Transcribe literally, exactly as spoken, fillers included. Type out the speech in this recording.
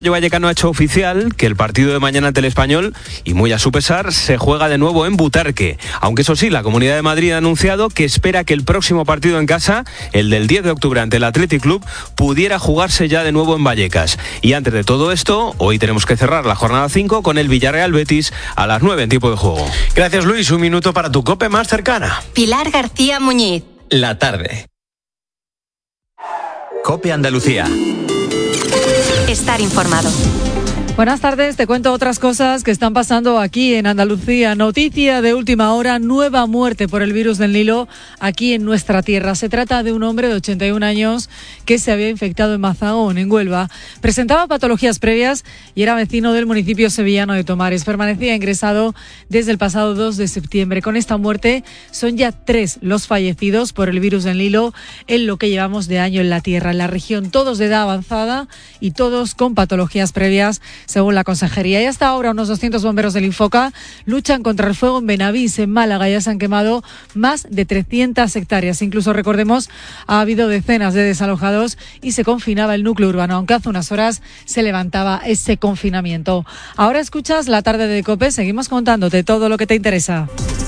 Vallecano ha hecho oficial que el partido de mañana ante el Español, y muy a su pesar, se juega de nuevo en Butarque. Aunque eso sí, la Comunidad de Madrid ha anunciado que espera que el próximo partido en casa, el del diez de octubre ante el Athletic Club, pudiera jugarse ya de nuevo en Vallecas. Y antes de todo esto, hoy tenemos que cerrar la jornada cinco con el Villarreal Betis a las nueve en tiempo de juego. Gracias, Luis. Un minuto para tu COPE más cercana. Pilar García Muñiz. La tarde. COPE Andalucía. Estar informado. Buenas tardes, te cuento otras cosas que están pasando aquí en Andalucía. Noticia de última hora, nueva muerte por el virus del Nilo aquí en nuestra tierra. Se trata de un hombre de ochenta y un años que se había infectado en Mazagón, en Huelva. Presentaba patologías previas y era vecino del municipio sevillano de Tomares. Permanecía ingresado desde el pasado dos de septiembre. Con esta muerte son ya tres los fallecidos por el virus del Nilo en lo que llevamos de año en la tierra. En la región, todos de edad avanzada y todos con patologías previas, según la consejería. Y hasta ahora unos doscientos bomberos del Infoca luchan contra el fuego en Benavís, en Málaga. Ya se han quemado más de trescientas hectáreas. Incluso, recordemos, ha habido decenas de desalojados y se confinaba el núcleo urbano, aunque hace unas horas se levantaba ese confinamiento. Ahora escuchas la tarde de COPE. Seguimos contándote todo lo que te interesa.